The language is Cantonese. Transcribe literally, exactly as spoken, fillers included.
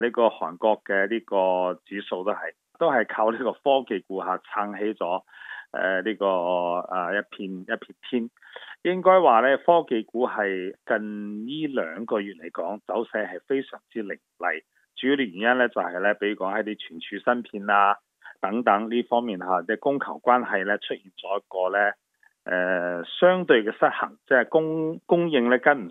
呢個韓國嘅呢個指數都係都係靠呢個科技股下撐起咗誒呢個誒一片一片天。應該話咧，科技股係近呢兩個月嚟講走勢係非常之凌厲。主要嘅原因咧就係咧，比如講喺啲存儲芯片啊等等呢方面嚇，即係供求關係咧出現咗一個咧誒、呃、相對嘅失衡，即係供供應咧跟唔